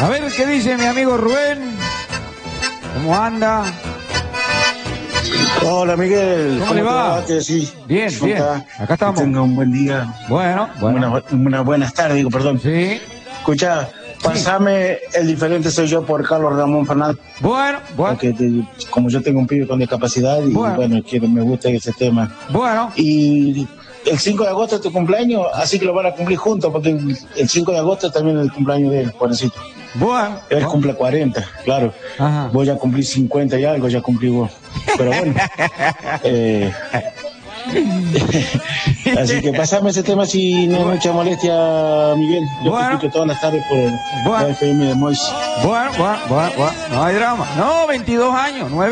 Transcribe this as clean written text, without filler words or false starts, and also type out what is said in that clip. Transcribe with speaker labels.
Speaker 1: A ver qué dice mi amigo Rubén. ¿Cómo anda?
Speaker 2: Hola Miguel,
Speaker 1: ¿Cómo le va?
Speaker 2: Sí.
Speaker 1: Bien, bien.
Speaker 2: Está?
Speaker 1: Acá estamos.
Speaker 2: Que tenga un buen día.
Speaker 1: Bueno.
Speaker 2: Unas buenas tardes, digo, perdón.
Speaker 1: Sí.
Speaker 2: Escucha, pasame El diferente soy yo por Carlos Ramón Fernández.
Speaker 1: Bueno.
Speaker 2: Porque como yo tengo un pibe con discapacidad y bueno, me gusta ese tema.
Speaker 1: Bueno.
Speaker 2: Y el 5 de agosto es tu cumpleaños, así que lo van a cumplir juntos, porque el 5 de agosto también es el cumpleaños de él, Juancito.
Speaker 1: Bueno.
Speaker 2: Él cumple 40, claro.
Speaker 1: Ajá.
Speaker 2: Vos ya cumplís 50 y algo, ya cumplí vos. Pero bueno. Así que pasame ese tema si no hay mucha molestia, Miguel. Yo te escucho todas las tardes por la FM de Mois.
Speaker 1: Bueno. No hay drama. No, 22 años, 9.